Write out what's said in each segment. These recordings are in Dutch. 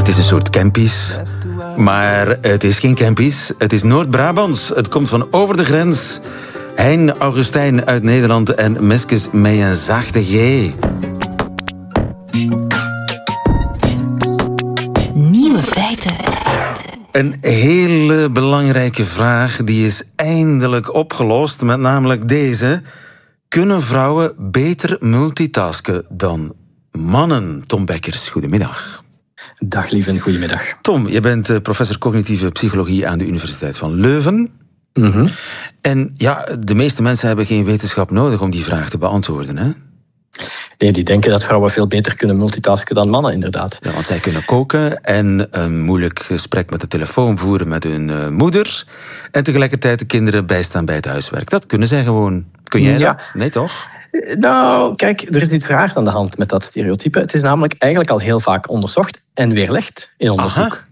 het is een soort Kempies. Maar het is geen Kempies, het is Noord-Brabants. Het komt van over de grens. Hein Augustijn uit Nederland en Meskes met een zachte G. Nieuwe feiten. Een hele belangrijke vraag die is eindelijk opgelost, met namelijk deze. Kunnen vrouwen beter multitasken dan mannen? Tom Bekkers, goedemiddag. Dag lieve en goedemiddag. Tom, je bent professor cognitieve psychologie aan de Universiteit van Leuven. Mm-hmm. En ja, de meeste mensen hebben geen wetenschap nodig om die vraag te beantwoorden, hè? Nee, die denken dat vrouwen veel beter kunnen multitasken dan mannen, inderdaad. Ja, want zij kunnen koken en een moeilijk gesprek met de telefoon voeren met hun moeder. En tegelijkertijd de kinderen bijstaan bij het huiswerk. Dat kunnen zij gewoon. Kun jij dat? Nee, toch? Nou, kijk, er is iets raars aan de hand met dat stereotype. Het is namelijk eigenlijk al heel vaak onderzocht en weerlegd in onderzoek.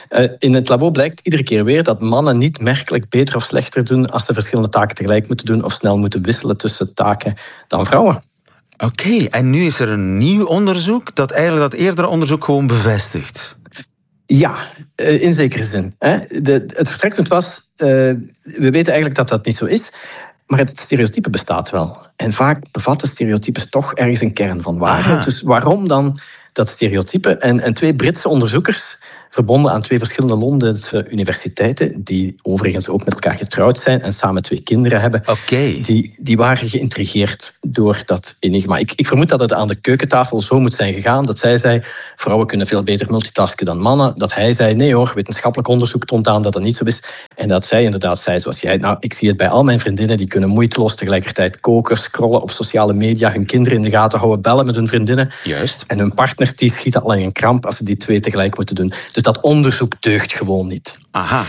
In het labo blijkt iedere keer weer dat mannen niet merkelijk beter of slechter doen als ze verschillende taken tegelijk moeten doen of snel moeten wisselen tussen taken dan vrouwen. Oké, en nu is er een nieuw onderzoek dat eigenlijk dat eerdere onderzoek gewoon bevestigt. Ja, in zekere zin. Het vertrekpunt was, we weten eigenlijk dat dat niet zo is, maar het stereotype bestaat wel. En vaak bevatten stereotypes toch ergens een kern van waarheid. Aha. Dus waarom dan dat stereotype? En 2 Britse onderzoekers, verbonden aan 2 verschillende Londense universiteiten, die overigens ook met elkaar getrouwd zijn en samen 2 kinderen hebben, die waren geïntrigeerd door dat enigma. Ik vermoed dat het aan de keukentafel zo moet zijn gegaan, dat zij zei, vrouwen kunnen veel beter multitasken dan mannen. Dat hij zei, nee hoor, wetenschappelijk onderzoek toont aan dat dat niet zo is. En dat zij inderdaad zei, zoals jij, nou, ik zie het bij al mijn vriendinnen, die kunnen moeiteloos tegelijkertijd koken, scrollen op sociale media, hun kinderen in de gaten houden, bellen met hun vriendinnen. Juist. En hun partners die schieten al in een kramp als ze die 2 tegelijk moeten doen. Dus dat onderzoek deugt gewoon niet. Aha.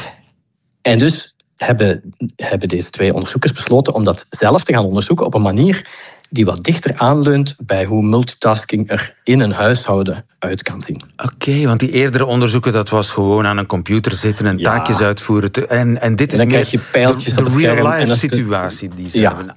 En dus hebben deze 2 onderzoekers besloten om dat zelf te gaan onderzoeken op een manier die wat dichter aanleunt bij hoe multitasking er in een huishouden uit kan zien. Oké, want die eerdere onderzoeken, dat was gewoon aan een computer zitten en taakjes uitvoeren. En dit is dan meer krijg je pijltjes de op het scherm. real-life situatie die ze hebben.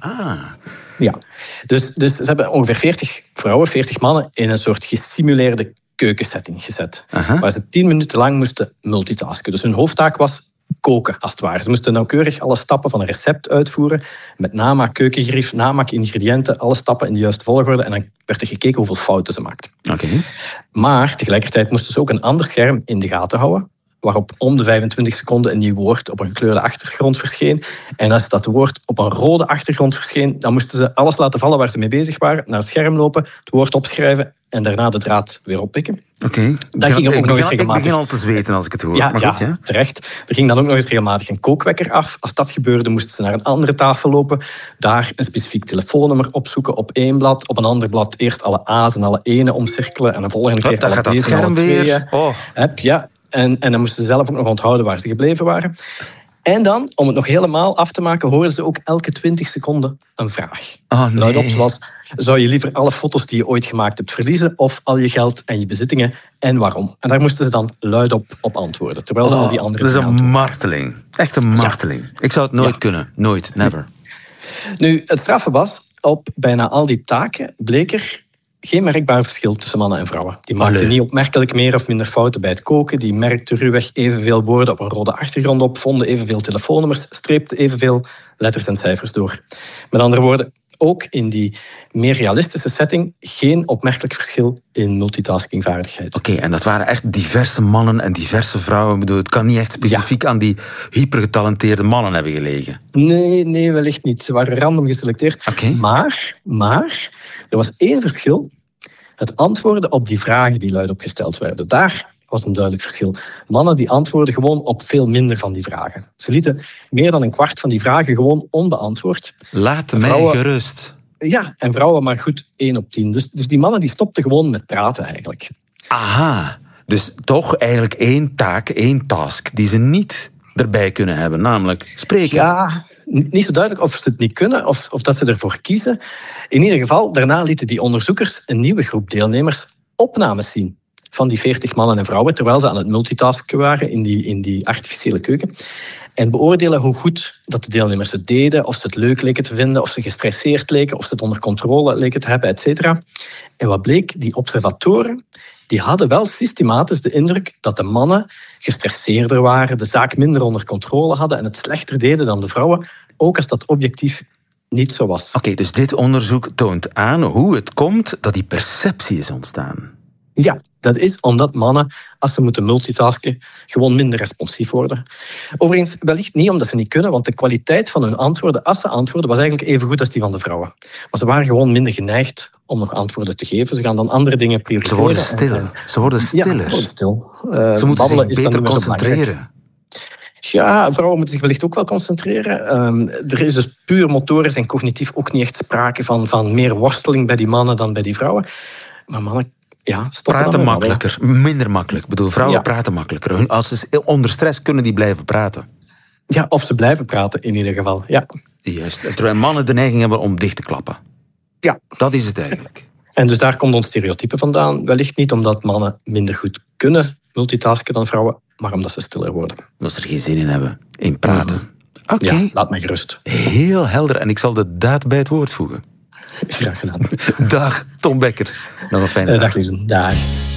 Ja, dus ze hebben ongeveer 40 vrouwen, 40 mannen in een soort gesimuleerde keukensetting gezet. Aha. Waar ze 10 minuten lang moesten multitasken. Dus hun hoofdtaak was koken, als het ware. Ze moesten nauwkeurig alle stappen van een recept uitvoeren. Met namaak keukengerief, namaak ingrediënten, alle stappen in de juiste volgorde. En dan werd er gekeken hoeveel fouten ze maakten. Okay. Maar tegelijkertijd moesten ze ook een ander scherm in de gaten houden, waarop om de 25 seconden een nieuw woord op een gekleurde achtergrond verscheen. En als dat woord op een rode achtergrond verscheen, dan moesten ze alles laten vallen waar ze mee bezig waren, naar het scherm lopen, het woord opschrijven en daarna de draad weer oppikken. Oké. Dat ging ook nog eens regelmatig. Ik begin al te zweten als ik het hoor. Ja, maar goed, ja, terecht. Er ging dan ook nog eens regelmatig een kookwekker af. Als dat gebeurde, moesten ze naar een andere tafel lopen, daar een specifiek telefoonnummer opzoeken op 1 blad, op een ander blad eerst alle A's en alle E'en omcirkelen en een volgende keer alle B's en alle T'en. Ja. En dan moesten ze zelf ook nog onthouden waar ze gebleven waren. En dan, om het nog helemaal af te maken, hoorden ze ook elke 20 seconden een vraag. Oh, nee. Luidop, zoals, zou je liever alle foto's die je ooit gemaakt hebt verliezen of al je geld en je bezittingen en waarom? En daar moesten ze dan luidop op antwoorden, terwijl ze al die andere dat is dingen een marteling. Echt een marteling. Ja. Ik zou het nooit kunnen. Nooit. Never. Nu, het straffe was, op bijna al die taken bleek er geen merkbaar verschil tussen mannen en vrouwen. Die maakten niet opmerkelijk meer of minder fouten bij het koken. Die merkten ruwweg evenveel woorden op een rode achtergrond op, vonden evenveel telefoonnummers, streepten evenveel letters en cijfers door. Met andere woorden, ook in die meer realistische setting geen opmerkelijk verschil in multitaskingvaardigheid. Oké, en dat waren echt diverse mannen en diverse vrouwen. Ik bedoel, het kan niet echt specifiek aan die hypergetalenteerde mannen hebben gelegen. Nee, wellicht niet. Ze waren random geselecteerd. Okay. Maar er was 1 verschil. Het antwoorden op die vragen die luidop gesteld werden. Daar was een duidelijk verschil. Mannen die antwoorden gewoon op veel minder van die vragen. Ze lieten meer dan een kwart van die vragen gewoon onbeantwoord. Laat mij gerust. Ja, en vrouwen maar goed 1 op 10. Dus die mannen die stopten gewoon met praten eigenlijk. Aha, dus toch eigenlijk 1 taak, 1 task die ze niet erbij kunnen hebben, namelijk spreken. Ja, niet zo duidelijk of ze het niet kunnen of dat ze ervoor kiezen. In ieder geval, daarna lieten die onderzoekers een nieuwe groep deelnemers opnames zien van die 40 mannen en vrouwen, terwijl ze aan het multitasken waren in die artificiële keuken. En beoordelen hoe goed dat de deelnemers het deden, of ze het leuk leken te vinden, of ze gestresseerd leken, of ze het onder controle leken te hebben, etc. En wat bleek? Die observatoren die hadden wel systematisch de indruk dat de mannen gestresseerder waren, de zaak minder onder controle hadden en het slechter deden dan de vrouwen, ook als dat objectief niet zo was. Oké, dus dit onderzoek toont aan hoe het komt dat die perceptie is ontstaan. Ja, dat is omdat mannen, als ze moeten multitasken, gewoon minder responsief worden. Overigens, wellicht niet omdat ze niet kunnen, want de kwaliteit van hun antwoorden, als ze antwoorden, was eigenlijk even goed als die van de vrouwen. Maar ze waren gewoon minder geneigd om nog antwoorden te geven. Ze gaan dan andere dingen prioriteren. Ze worden stiller. Ze worden stiller. Ja, ze worden stil. Ze moeten zich is dan beter niet meer zo concentreren. belangrijk. Ja, vrouwen moeten zich wellicht ook wel concentreren. Er is dus puur motorisch en cognitief ook niet echt sprake van meer worsteling bij die mannen dan bij die vrouwen. Maar mannen praten makkelijker, minder makkelijk. Ik bedoel, vrouwen praten makkelijker. Als ze onder stress kunnen die blijven praten. Ja, of ze blijven praten in ieder geval. Ja. Juist. Terwijl mannen de neiging hebben om dicht te klappen. Ja. Dat is het eigenlijk. En dus daar komt ons stereotype vandaan. Wellicht niet omdat mannen minder goed kunnen multitasken dan vrouwen, maar omdat ze stiller worden. Omdat ze er geen zin in hebben, in praten. Oké. Ja, laat mij gerust. Heel helder. En ik zal de daad bij het woord voegen. Graag gedaan. Dag, Tom Bekkers. Nog een fijne dag. Dag, Liesen. Dag.